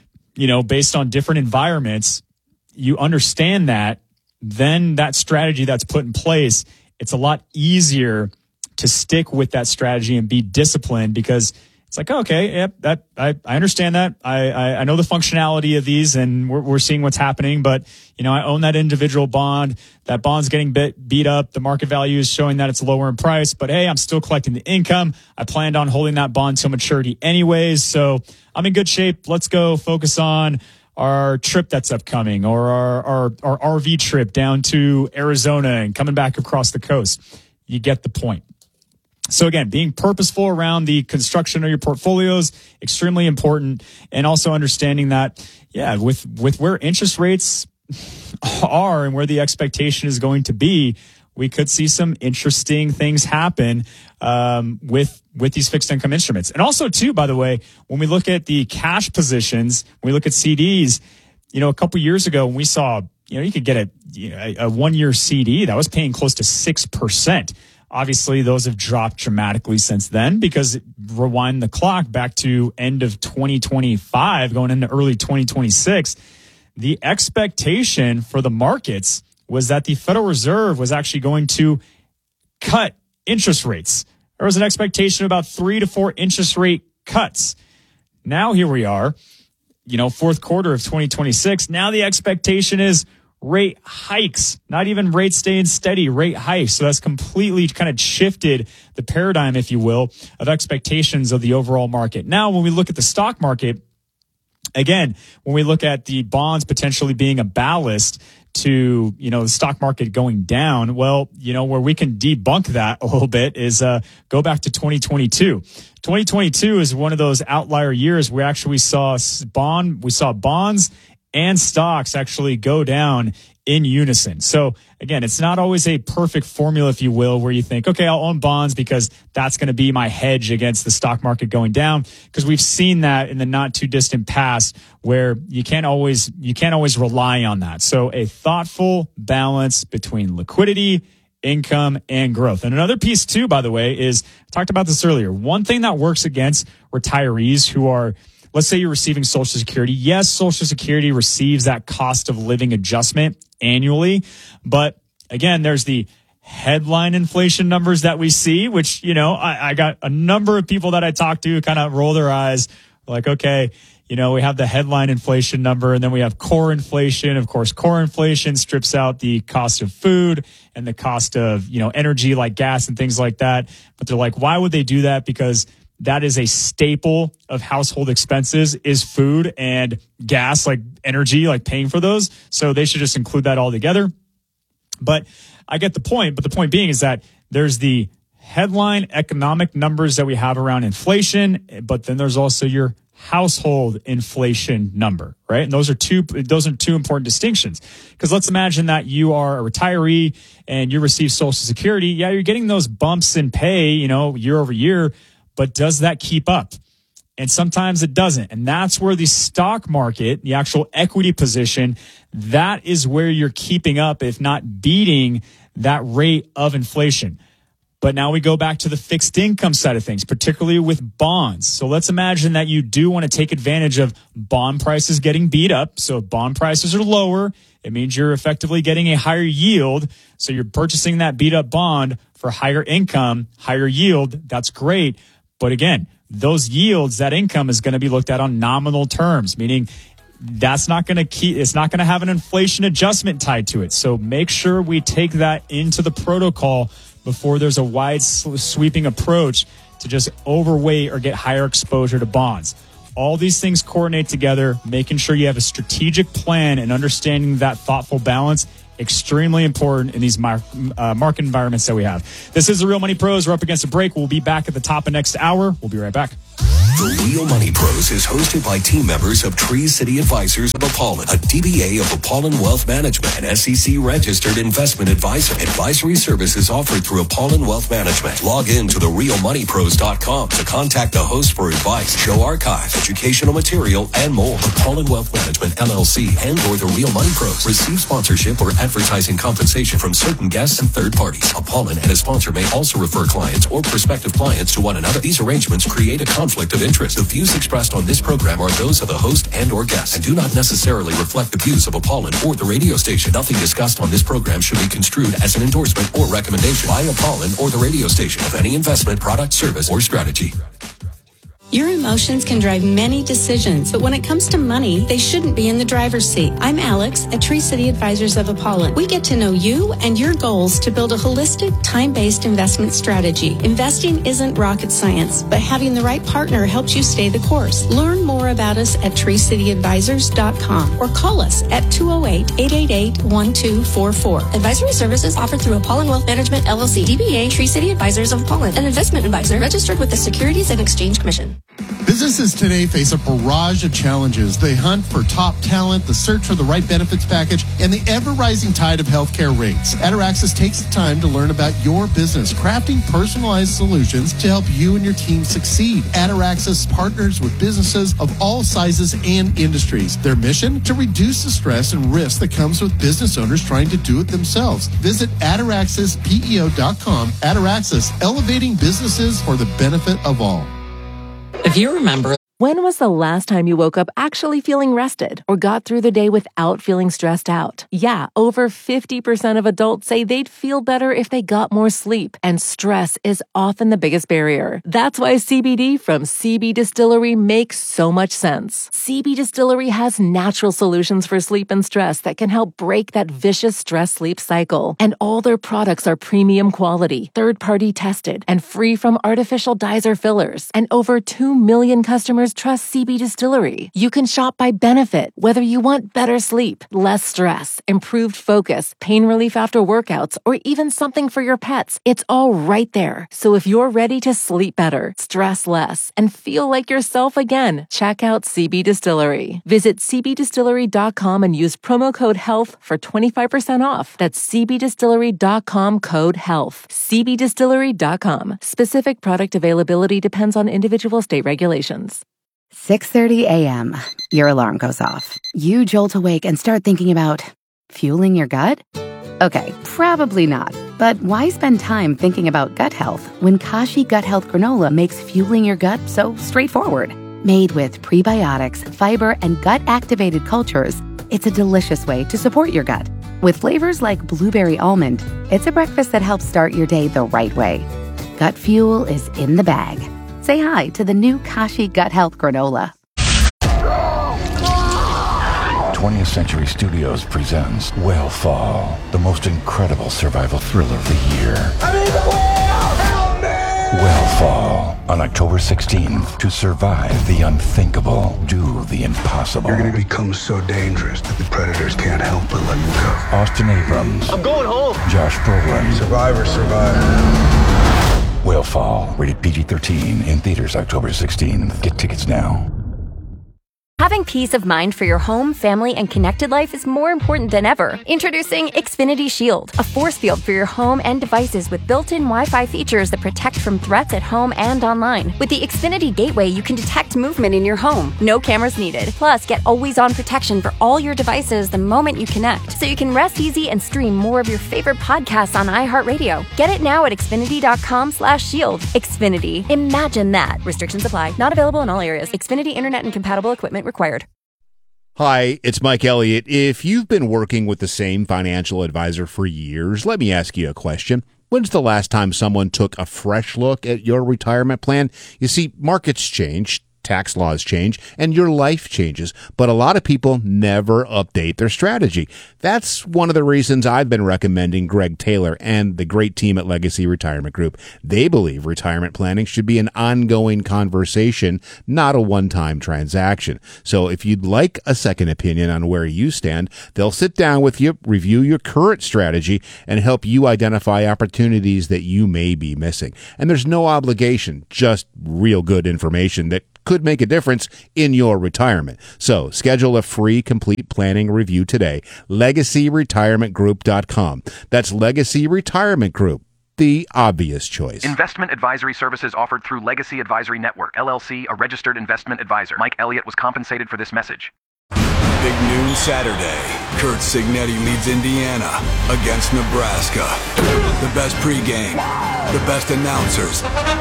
based on different environments, you understand that, then that strategy that's put in place, it's a lot easier to stick with that strategy and be disciplined because it's like, okay, yep, I understand that. I know the functionality of these and we're seeing what's happening, but I own that individual bond. That bond's getting beat up. The market value is showing that it's lower in price, but hey, I'm still collecting the income. I planned on holding that bond till maturity anyways. So I'm in good shape. Let's go focus on our trip that's upcoming or our RV trip down to Arizona and coming back across the coast. You get the point. So again, being purposeful around the construction of your portfolios, extremely important. And also understanding that, with where interest rates are and where the expectation is going to be, we could see some interesting things happen with these fixed income instruments. And also too, by the way, when we look at the cash positions, when we look at CDs, a couple years ago when we saw, you could get a 1 year CD that was paying close to 6%. Obviously, those have dropped dramatically since then because rewind the clock back to end of 2025, going into early 2026, the expectation for the markets was that the Federal Reserve was actually going to cut interest rates. There was an expectation of about 3 to 4 interest rate cuts. Now here we are, fourth quarter of 2026. Now the expectation is rate hikes, not even rates staying steady, rate hikes. So that's completely kind of shifted the paradigm, if you will, of expectations of the overall market. Now, when we look at the stock market, again, when we look at the bonds potentially being a ballast to, the stock market going down, well, where we can debunk that a little bit is go back to 2022. 2022 is one of those outlier years where actually we saw bonds and stocks actually go down in unison. So again, it's not always a perfect formula, if you will, where you think, okay, I'll own bonds because that's going to be my hedge against the stock market going down. Because we've seen that in the not too distant past where you can't always rely on that. So a thoughtful balance between liquidity, income, and growth. And another piece too, by the way, is I talked about this earlier. One thing that works against retirees who are, let's say you're receiving Social Security. Yes, Social Security receives that cost of living adjustment annually. But again, there's the headline inflation numbers that we see, which, I got a number of people that I talked to kind of roll their eyes like, okay, we have the headline inflation number and then we have core inflation. Of course, core inflation strips out the cost of food and the cost of, energy like gas and things like that. But they're like, why would they do that? Because that is a staple of household expenses is food and gas, like energy, like paying for those. So they should just include that all together. But I get the point. But the point being is that there's the headline economic numbers that we have around inflation, but then there's also your household inflation number, right? And those are two important distinctions. Because let's imagine that you are a retiree and you receive Social Security. Yeah, you're getting those bumps in pay, year over year. But does that keep up? And sometimes it doesn't. And that's where the stock market, the actual equity position, that is where you're keeping up, if not beating that rate of inflation. But now we go back to the fixed income side of things, particularly with bonds. So let's imagine that you do want to take advantage of bond prices getting beat up. So if bond prices are lower, it means you're effectively getting a higher yield. So you're purchasing that beat up bond for higher income, higher yield. That's great. But again, those yields, that income is going to be looked at on nominal terms, meaning it's not going to have an inflation adjustment tied to it. So make sure we take that into the protocol before there's a wide sweeping approach to just overweight or get higher exposure to bonds. All these things coordinate together, making sure you have a strategic plan and understanding that thoughtful balance. Extremely important in these market environments that we have. This is the Real Money Pros. We're up against a break. We'll be back at the top of next hour. We'll be right back. The Real Money Pros is hosted by team members of Tree City Advisors of Apollon, a DBA of Apollon Wealth Management, an SEC-registered investment advisor. Advisory services offered through Apollon Wealth Management. Log in to therealmoneypros.com to contact the host for advice, show archives, educational material, and more. Apollon Wealth Management, LLC, and or The Real Money Pros receive sponsorship or advertising compensation from certain guests and third parties. Apollon and a sponsor may also refer clients or prospective clients to one another. These arrangements create a conflict of interest. The views expressed on this program are those of the host and or guests and do not necessarily reflect the views of Apollon or the radio station. Nothing discussed on this program should be construed as an endorsement or recommendation by Apollon or the radio station of any investment, product, service, or strategy. Your emotions can drive many decisions, but when it comes to money, they shouldn't be in the driver's seat. I'm Alex at Tree City Advisors of Apollon. We get to know you and your goals to build a holistic, time-based investment strategy. Investing isn't rocket science, but having the right partner helps you stay the course. Learn more about us at treecityadvisors.com or call us at 208-888-1244. Advisory services offered through Apollon Wealth Management, LLC, DBA Tree City Advisors of Apollon, an investment advisor registered with the Securities and Exchange Commission. Businesses today face a barrage of challenges. They hunt for top talent, the search for the right benefits package, and the ever-rising tide of healthcare rates. Ataraxis takes the time to learn about your business, crafting personalized solutions to help you and your team succeed. Ataraxis partners with businesses of all sizes and industries. Their mission? To reduce the stress and risk that comes with business owners trying to do it themselves. Visit AtaraxisPEO.com. Ataraxis, elevating businesses for the benefit of all. If you remember, when was the last time you woke up actually feeling rested or got through the day without feeling stressed out? Yeah, over 50% of adults say they'd feel better if they got more sleep, and stress is often the biggest barrier. That's why CBD from CB Distillery makes so much sense. CB Distillery has natural solutions for sleep and stress that can help break that vicious stress-sleep cycle. And all their products are premium quality, third-party tested, and free from artificial dyes or fillers. And over 2 million customers trust CB Distillery. You can shop by benefit, whether you want better sleep, less stress, improved focus, pain relief after workouts, or even something for your pets. It's all right there. So if you're ready to sleep better, stress less, and feel like yourself again, check out CB Distillery. Visit cbdistillery.com and use promo code HEALTH for 25% off. That's cbdistillery.com code HEALTH. cbdistillery.com. Specific product availability depends on individual state regulations. 6:30 a.m. Your alarm goes off. You jolt awake and start thinking about fueling your gut? Okay, probably not. But why spend time thinking about gut health when Kashi Gut Health Granola makes fueling your gut so straightforward? Made with prebiotics, fiber, and gut-activated cultures, it's a delicious way to support your gut. With flavors like blueberry almond, it's a breakfast that helps start your day the right way. Gut fuel is in the bag. Say hi to the new Kashi Gut Health Granola. 20th Century Studios presents Whale Fall, the most incredible survival thriller of the year. Whale Fall, on October 16th. To survive the unthinkable, do the impossible. You're going to become so dangerous that the predators can't help but let you go. Austin Abrams. I'm going home. Josh Brolin. Survivor. Whale Fall, rated PG-13, in theaters October 16th. Get tickets now. Having peace of mind for your home, family, and connected life is more important than ever. Introducing Xfinity Shield, a force field for your home and devices with built-in Wi-Fi features that protect from threats at home and online. With the Xfinity Gateway, you can detect movement in your home. No cameras needed. Plus, get always-on protection for all your devices the moment you connect, so you can rest easy and stream more of your favorite podcasts on iHeartRadio. Get it now at Xfinity.com/shield. Xfinity. Imagine that. Restrictions apply. Not available in all areas. Xfinity Internet and compatible equipment required. Hi, it's Mike Elliott. If you've been working with the same financial advisor for years, let me ask you a question. When's the last time someone took a fresh look at your retirement plan? You see, markets change, tax laws change, and your life changes, but a lot of people never update their strategy. That's one of the reasons I've been recommending Greg Taylor and the great team at Legacy Retirement Group. They believe retirement planning should be an ongoing conversation, not a one-time transaction. So if you'd like a second opinion on where you stand, they'll sit down with you, review your current strategy, and help you identify opportunities that you may be missing. And there's no obligation, just real good information that could make a difference in your retirement. So schedule a free complete planning review today. LegacyRetirementGroup.com. That's Legacy Retirement Group, the obvious choice. Investment advisory services offered through Legacy Advisory Network, LLC, a registered investment advisor. Mike Elliott was compensated for this message. Big noon Saturday. Curt Cignetti leads Indiana against Nebraska. The best pregame, the best announcers.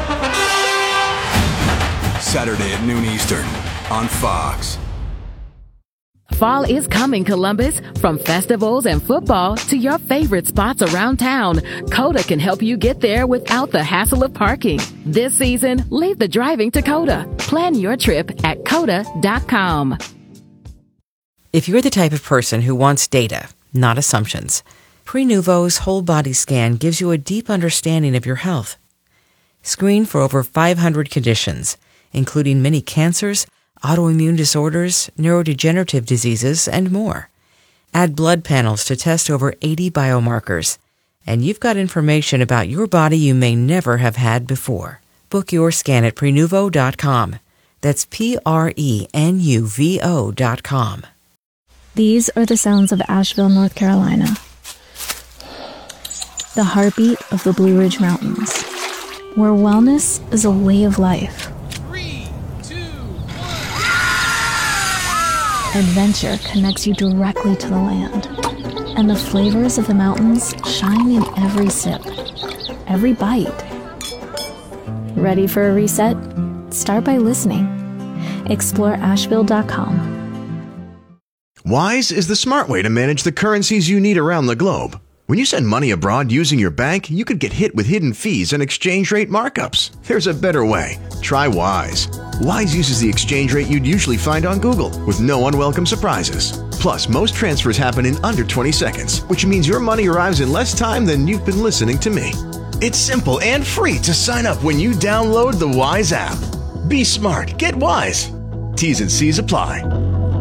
Saturday at noon Eastern on Fox. Fall is coming, Columbus. From festivals and football to your favorite spots around town, Coda can help you get there without the hassle of parking. This season, leave the driving to Coda. Plan your trip at Coda.com. If you're the type of person who wants data, not assumptions, Prenuvo's whole body scan gives you a deep understanding of your health. Screen for over 500 conditions, including many cancers, autoimmune disorders, neurodegenerative diseases, and more. Add blood panels to test over 80 biomarkers, and you've got information about your body you may never have had before. Book your scan at Prenuvo.com. That's Prenuvo.com. These are the sounds of Asheville, North Carolina. The heartbeat of the Blue Ridge Mountains, where wellness is a way of life. Adventure connects you directly to the land, and the flavors of the mountains shine in every sip, every bite. Ready for a reset? Start by listening. Explore Asheville.com. Wise is the smart way to manage the currencies you need around the globe. When you send money abroad using your bank, you could get hit with hidden fees and exchange rate markups. There's a better way. Try Wise. Wise uses the exchange rate you'd usually find on Google, with no unwelcome surprises. Plus, most transfers happen in under 20 seconds, which means your money arrives in less time than you've been listening to me. It's simple and free to sign up when you download the Wise app. Be smart. Get Wise. T's and C's apply.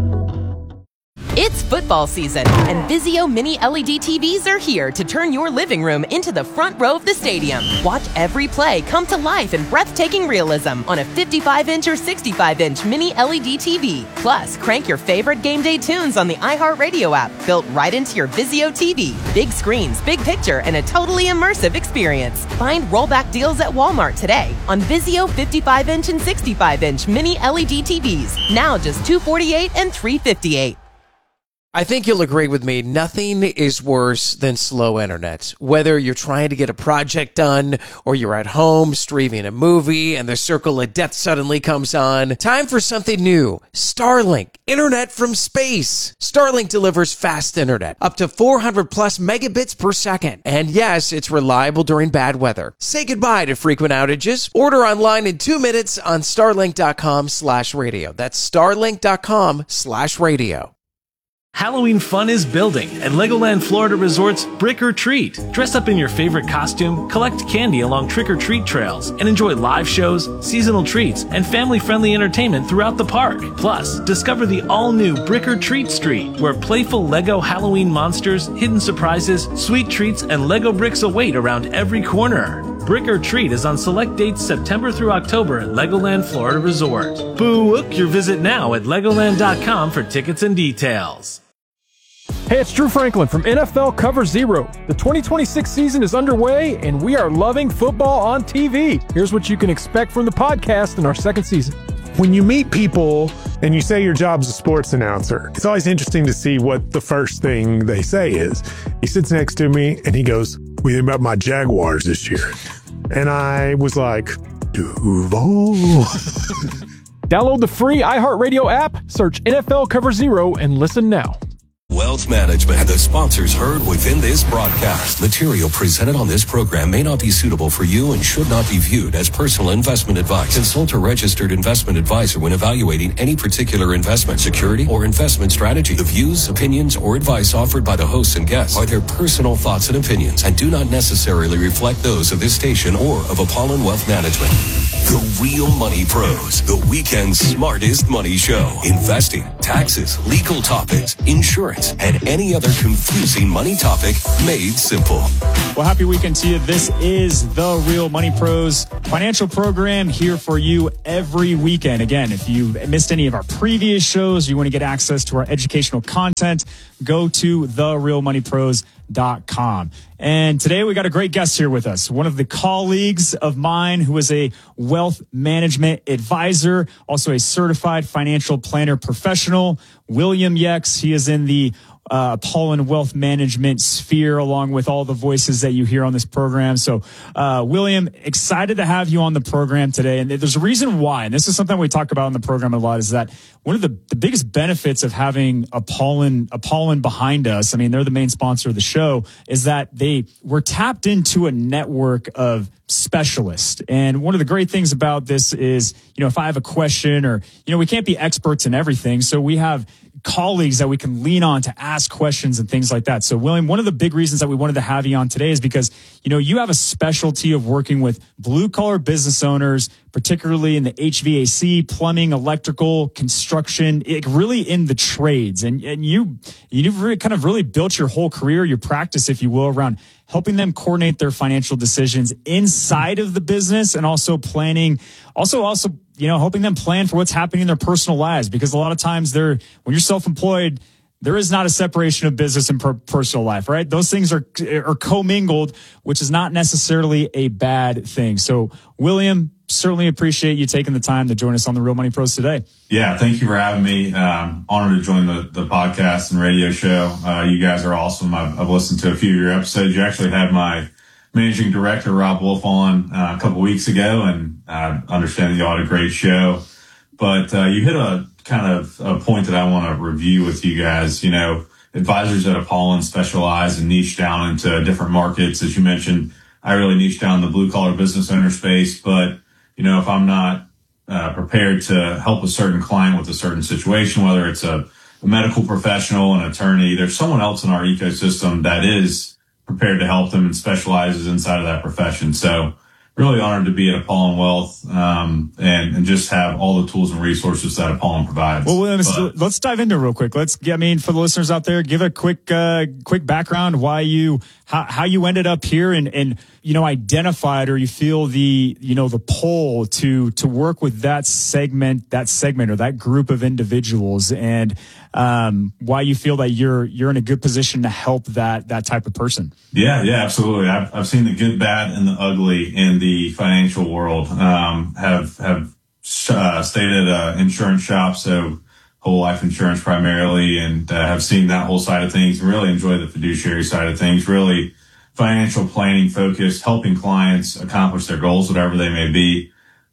It's football season, and Vizio Mini LED TVs are here to turn your living room into the front row of the stadium. Watch every play come to life in breathtaking realism on a 55-inch or 65-inch Mini LED TV. Plus, crank your favorite game day tunes on the iHeartRadio app, built right into your Vizio TV. Big screens, big picture, and a totally immersive experience. Find rollback deals at Walmart today on Vizio 55-inch and 65-inch Mini LED TVs. Now just $248 and $358. I think you'll agree with me, nothing is worse than slow internet. Whether you're trying to get a project done or you're at home streaming a movie and the circle of death suddenly comes on, time for something new. Starlink, internet from space. Starlink delivers fast internet, up to 400 plus megabits per second. And yes, it's reliable during bad weather. Say goodbye to frequent outages. Order online in 2 minutes on starlink.com/radio. That's starlink.com/radio. Halloween fun is building at Legoland Florida Resort's Brick or Treat. Dress up in your favorite costume, collect candy along trick-or-treat trails, and enjoy live shows, seasonal treats, and family-friendly entertainment throughout the park. Plus, discover the all-new Brick or Treat Street, where playful Lego Halloween monsters, hidden surprises, sweet treats, and Lego bricks await around every corner. Brick or Treat is on select dates September through October at Legoland Florida Resort. Book your visit now at Legoland.com for tickets and details. Hey, it's Drew Franklin from NFL Cover Zero. The 2026 season is underway, and we are loving football on TV. Here's what you can expect from the podcast in our second season. When you meet people and you say your job's a sports announcer, it's always interesting to see what the first thing they say is. He sits next to me and he goes, "What do you think about my Jaguars this year?" And I was like, Duval. Download the free iHeartRadio app, search NFL Cover Zero, and listen now. Wealth Management and the sponsors heard within this broadcast. Material presented on this program may not be suitable for you and should not be viewed as personal investment advice. Consult a registered investment advisor when evaluating any particular investment, security, or investment strategy. The views, opinions, or advice offered by the hosts and guests are their personal thoughts and opinions and do not necessarily reflect those of this station or of Apollon Wealth Management. The Real Money Pros, the weekend's smartest money show. Investing, taxes, legal topics, insurance, and any other confusing money topic made simple. Well, happy weekend to you. This is the Real Money Pros financial program here for you every weekend. Again, if you missed any of our previous shows, you want to get access to our educational content, go to therealmoneypros.com. And today we got a great guest here with us, one of the colleagues of mine who is a wealth management advisor, also a certified financial planner professional, William Yex. He is in the Apollon Wealth Management sphere, along with all the voices that you hear on this program. So, William, excited to have you on the program today. And there's a reason why, and this is something we talk about on the program a lot, is that one of the biggest benefits of having Apollon behind us, I mean, they're the main sponsor of the show, is that we're tapped into a network of specialists. And one of the great things about this is, if I have a question or, we can't be experts in everything. So we have colleagues that we can lean on to ask questions and things like that. So, William, one of the big reasons that we wanted to have you on today is because, you have a specialty of working with blue-collar business owners, particularly in the HVAC, plumbing, electrical, construction, really in the trades. And you've really built your whole career, your practice, if you will, around helping them coordinate their financial decisions inside of the business and also planning, helping them plan for what's happening in their personal lives. Because a lot of times when you're self-employed, there is not a separation of business and personal life, right? Those things are commingled, which is not necessarily a bad thing. So, William, certainly appreciate you taking the time to join us on the Real Money Pros today. Yeah, thank you for having me. Honored to join the podcast and radio show. You guys are awesome. I've listened to a few of your episodes. You actually had my managing director, Rob Wolf, on a couple weeks ago, and I understand that you all had a great show. But you hit a kind of a point that I want to review with you guys. Advisors at Apollon specialize and niche down into different markets. As you mentioned, I really niche down the blue-collar business owner space. But, if I'm not prepared to help a certain client with a certain situation, whether it's a medical professional, an attorney, there's someone else in our ecosystem that is prepared to help them and specializes inside of that profession. So really honored to be at Apollon Wealth and just have all the tools and resources that Apollon provides. Well, let's dive into it real quick. For the listeners out there, give a quick background how you ended up here and identified, or you feel the pull to work with that segment or that group of individuals, and why you feel that you're in a good position to help that type of person. Yeah, absolutely. I've seen the good, bad, and the ugly in the financial world. Have stayed at insurance shop, so whole life insurance primarily, and have seen that whole side of things. Really enjoy the fiduciary side of things. Really financial planning focused, helping clients accomplish their goals, whatever they may be.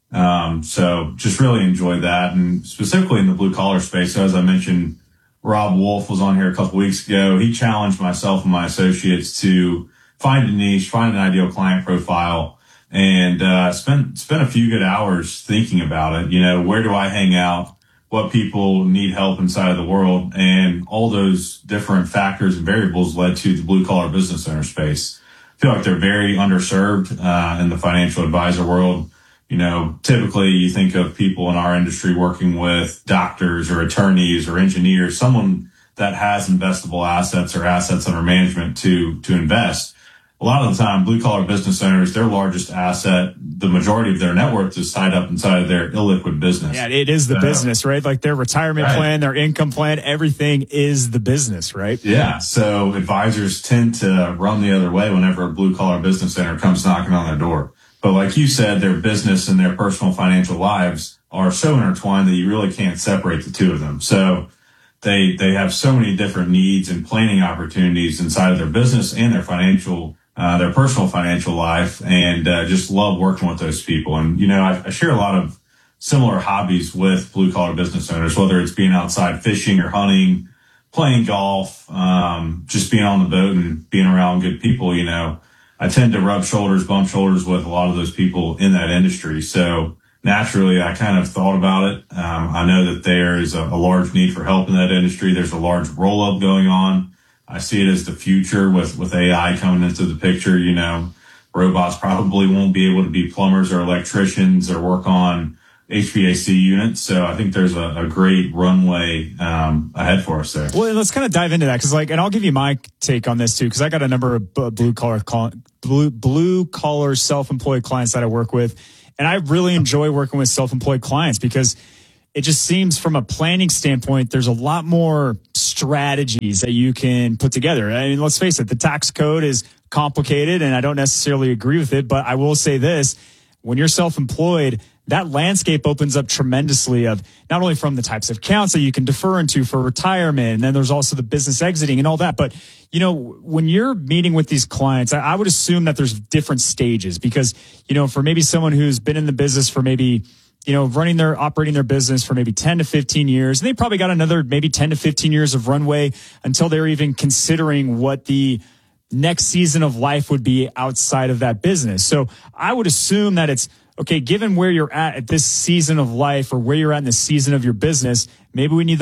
So just really enjoyed that, and specifically in the blue collar space. So as I mentioned, Rob Wolf was on here a couple weeks ago. He challenged myself and my associates to find a niche, find an ideal client profile, and spent a few good hours thinking about it. Where do I hang out? What people need help inside of the world, and all those different factors and variables led to the blue collar business owner space. I feel like they're very underserved in the financial advisor world. Typically you think of people in our industry working with doctors or attorneys or engineers, someone that has investable assets or assets under management to invest. a lot of the time, blue collar business owners, their largest asset, the majority of their net worth is tied up inside of their illiquid business. Yeah, it is the business, right? Like their retirement plan, their income plan, everything is the business, right? Yeah. So advisors tend to run the other way whenever a blue collar business owner comes knocking on their door. But like you said, their business and their personal financial lives are so intertwined that you really can't separate the two of them. So they have so many different needs and planning opportunities inside of their business and their personal financial life, and just love working with those people. And, you know, I share a lot of similar hobbies with blue collar business owners, whether it's being outside fishing or hunting, playing golf, just being on the boat and being around good people. You know, I tend to bump shoulders with a lot of those people in that industry. So naturally, I kind of thought about it. I know that there is a large need for help in that industry. There's a large roll up going on. I see it as the future with AI coming into the picture. You know, robots probably won't be able to be plumbers or electricians or work on HVAC units. So I think there's a great runway ahead for us there. Well, let's kind of dive into that because, and I'll give you my take on this too, because I got a number of blue collar self-employed clients that I work with, and I really enjoy working with self-employed clients because it just seems from a planning standpoint, there's a lot more strategies that you can put together. I mean, let's face it, the tax code is complicated and I don't necessarily agree with it, but I will say this, when you're self-employed, that landscape opens up tremendously of not only from the types of accounts that you can defer into for retirement, and then there's also the business exiting and all that. But, you know, when you're meeting with these clients, I would assume that there's different stages because, you know, for maybe someone who's been in the business for maybe, you know, operating their business for maybe 10 to 15 years. And they probably got another maybe 10 to 15 years of runway until they're even considering what the next season of life would be outside of that business. So I would assume that it's, okay, given where you're at this season of life or where you're at in the season of your business, maybe we need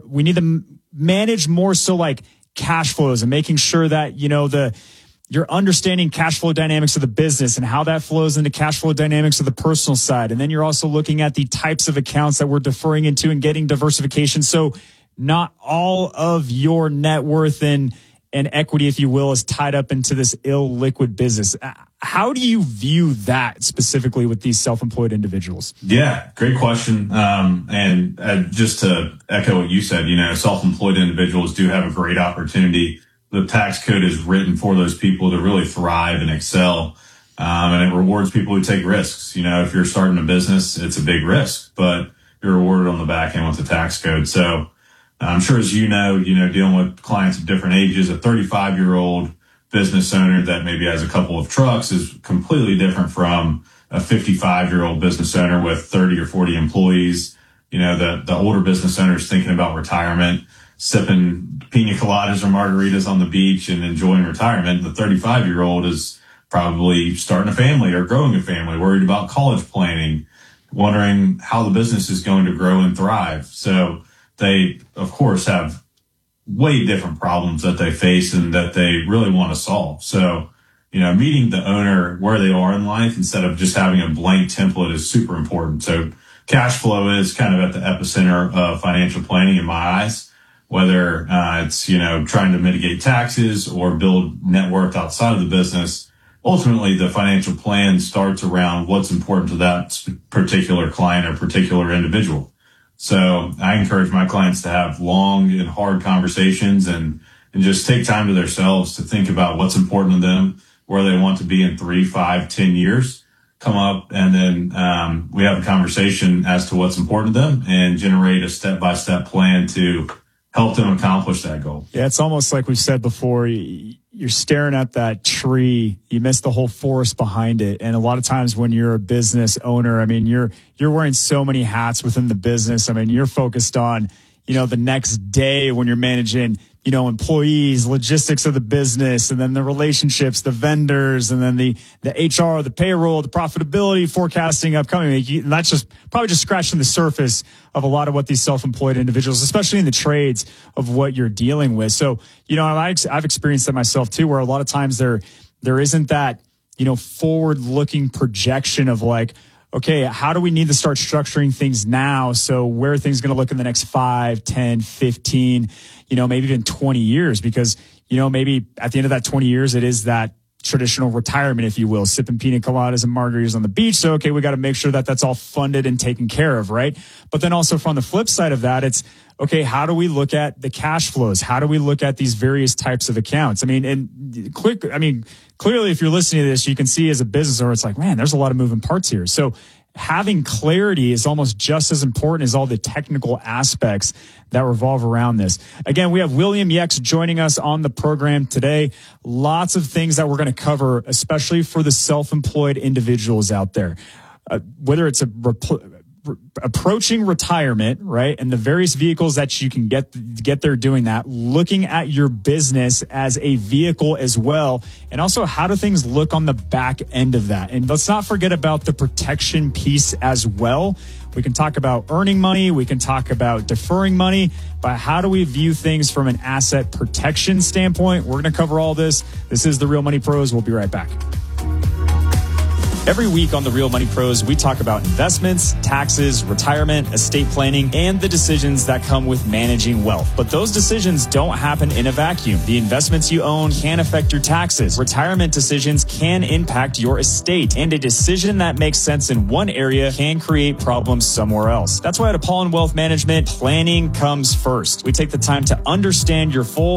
to manage more so like cash flows and making sure that, you know, you're understanding cash flow dynamics of the business and how that flows into cash flow dynamics of the personal side. And then you're also looking at the types of accounts that we're deferring into and getting diversification. So not all of your net worth and equity, if you will, is tied up into this illiquid business. How do you view that specifically with these self-employed individuals? Yeah, great question. And just to echo what you said, you know, self-employed individuals do have a great opportunity. The tax code is written for those people to really thrive and excel. And it rewards people who take risks. You know, if you're starting a business, it's a big risk, but you're rewarded on the back end with the tax code. So I'm sure, as you know, dealing with clients of different ages, a 35-year-old business owner that maybe has a couple of trucks is completely different from a 55-year-old business owner with 30 or 40 employees. You know, the older business owner is thinking about retirement, sipping pina coladas or margaritas on the beach and enjoying retirement. The 35-year-old is probably starting a family or growing a family, worried about college planning, wondering how the business is going to grow and thrive. So they, of course, have way different problems that they face and that they really want to solve. So, you know, meeting the owner where they are in life instead of just having a blank template is super important. So cash flow is kind of at the epicenter of financial planning in my eyes, whether it's, you know, trying to mitigate taxes or build net worth outside of the business. Ultimately, the financial plan starts around what's important to that particular client or particular individual. So I encourage my clients to have long and hard conversations and just take time to themselves to think about what's important to them, where they want to be in 3, 5, 10 years, come up, and then we have a conversation as to what's important to them and generate a step-by-step plan to help them accomplish that goal. Yeah, it's almost like we've said before, you're staring at that tree, you miss the whole forest behind it. And a lot of times when you're a business owner, I mean, you're wearing so many hats within the business. I mean, you're focused on, you know, the next day when you're managing, you know, employees, logistics of the business, and then the relationships, the vendors, and then the HR, the payroll, the profitability, forecasting, upcoming. And that's just probably just scratching the surface of a lot of what these self-employed individuals, especially in the trades, of what you're dealing with. So, you know, I've experienced that myself too, where a lot of times there isn't that, you know, forward-looking projection of like, okay, how do we need to start structuring things now? So where are things going to look in the next 5, 10, 15, you know, maybe even 20 years? Because, you know, maybe at the end of that 20 years, it is that traditional retirement, if you will, sipping pina coladas and margaritas on the beach. So, okay, we got to make sure that that's all funded and taken care of, right? But then also from the flip side of that, it's, okay, how do we look at the cash flows? How do we look at these various types of accounts? I mean, clearly, if you're listening to this, you can see as a business owner, it's like, man, there's a lot of moving parts here. So having clarity is almost just as important as all the technical aspects that revolve around this. Again, we have William Yex joining us on the program today. Lots of things that we're going to cover, especially for the self-employed individuals out there. Whether it's approaching retirement, right? And the various vehicles that you can get there doing that, looking at your business as a vehicle as well. And also, how do things look on the back end of that? And let's not forget about the protection piece as well. We can talk about earning money. We can talk about deferring money, but how do we view things from an asset protection standpoint? We're going to cover all this. This is the Real Money Pros. We'll be right back. Every week on The Real Money Pros, we talk about investments, taxes, retirement, estate planning, and the decisions that come with managing wealth. But those decisions don't happen in a vacuum. The investments you own can affect your taxes. Retirement decisions can impact your estate. And a decision that makes sense in one area can create problems somewhere else. That's why at Apollon Wealth Management, planning comes first. We take the time to understand your full